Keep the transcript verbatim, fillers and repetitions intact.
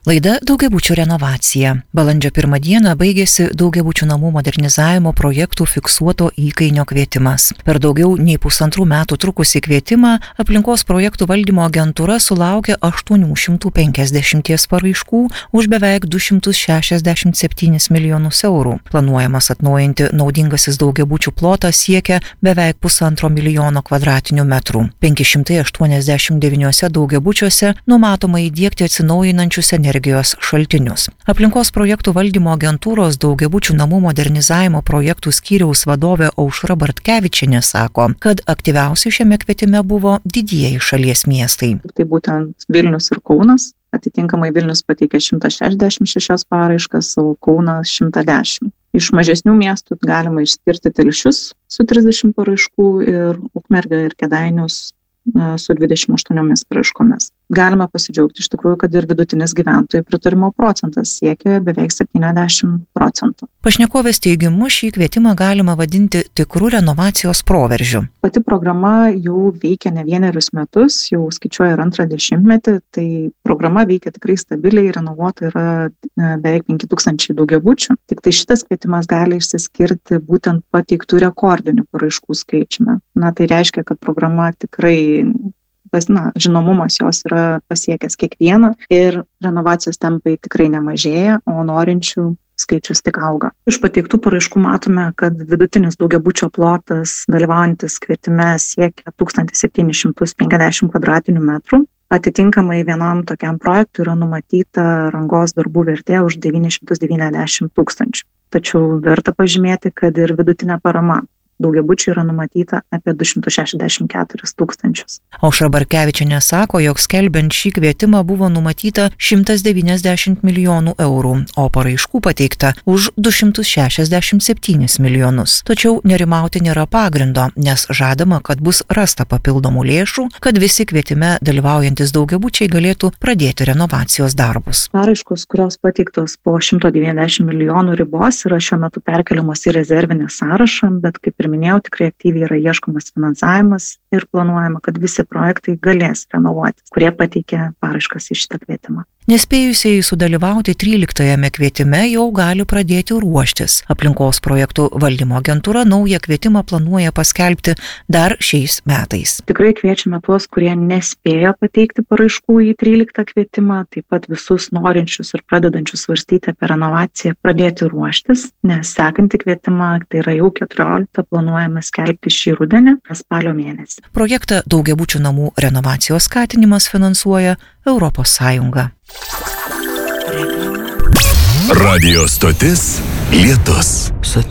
Laida Daugiabučių renovacija. Balandžio pirmą dieną baigėsi daugiabučių namų modernizavimo projektų fiksuoto įkainio kvietimas. Per daugiau nei pusantrų metų trukusį kvietimą aplinkos projektų valdymo agentūra sulaukė aštuonių šimtų penkiasdešimt paraiškų už beveik du šimtus šešiasdešimt septynis milijonus eurų. Planuojamas atnaujinti naudingasis daugiabučių plotas siekia beveik pusantro milijono kvadratinių metrų. penki šimtai aštuoniasdešimt devyniuose daugiabučiuose numatoma įdiegti atsinaujinančius energijos energijos šaltinius. Aplinkos projektų valdymo agentūros daugiabučių namų modernizavimo projektų skyriaus vadovė Aušra Bartkevičienė sako, kad aktyviausi šiame kvietime buvo didieji šalies miestai. Tai būtent Vilnius ir Kaunas. Atitinkamai Vilnius pateikė šimtas šešiasdešimt šešias paraiškas, o Kaunas šimtas dešimt. Iš mažesnių miestų galima išskirti Telšius su trisdešimt paraiškų ir Ukmergę ir Kėdainius su dvidešimt aštuoniomis paraiškomis. Galime pasidžiaugti iš tikrųjų, kad ir vidutinis gyventojų pritarimo procentas siekia beveik septyniasdešimt procentų. Pašnekovės teigimu šį kvietimą galima vadinti tikrų renovacijos proveržiu. Pati programa jau veikia ne vienerius metus, jau skaičiuoja ir antrą dešimtmetį, tai programa veikia tikrai stabiliai, renovuota yra beveik penki tūkstančiai daugiabučių. Tik tai šitas kvietimas gali išsiskirti būtent pateiktų rekordinių paraiškų skaičiumi. Na, tai reiškia, kad programa tikrai Na, žinomumas jos yra pasiekęs kiekvieną ir renovacijos tempai tikrai nemažėja, o norinčių skaičius tik auga. Iš pateiktų paraiškų matome, kad vidutinis daugiabučio plotas dalyvaujantis kvietime siekia tūkstantį septynis šimtus penkiasdešimt kvadratinių metrų. Atitinkamai vienam tokiam projektui yra numatyta rangos darbų vertė už devynis šimtus devyniasdešimt tūkstančių. Tačiau verta pažymėti, kad ir vidutinė parama daugiabučių yra numatyta apie du šimtus šešiasdešimt keturis tūkstančius. Aušra Bartkevičienė sako, jog skelbiant šį kvietimą buvo numatyta šimtas devyniasdešimt milijonų eurų, o paraiškų pateikta už du šimtus šešiasdešimt septynis milijonus. Tačiau nerimauti nėra pagrindo, nes žadama, kad bus rasta papildomų lėšų, kad visi kvietime dalyvaujantis daugiabučiai galėtų pradėti renovacijos darbus. Paraiškos, kurios pateiktos po šimto devyniasdešimt milijonų ribos, yra šiuo metu perkeliamos į rezervinį sąrašą, bet kaip ir minėjau, tikrai aktyviai yra ieškomas finansavimas ir planuojama, kad visi projektai galės renovuoti, kurie pateikė paraiškas į šitą kvietimą. Nespėjusieji sudalyvauti tryliktajame kvietime jau gali pradėti ruoštis. Aplinkos projektų valdymo agentūra naują kvietimą planuoja paskelbti dar šiais metais. Tikrai kviečiame tuos, kurie nespėjo pateikti paraiškų į tryliktą kvietimą, taip pat visus norinčius ir pradedančius svarstyti apie renovaciją pradėti ruoštis, nes sekantį kvietimą, tai yra jau keturioliktą, planuojame skelbti šį rudenį, spalio mėnesį. Projektą daugiabučių namų renovacijos skatinimas finansuoja Europos Sąjunga. Radio stotis Lietus.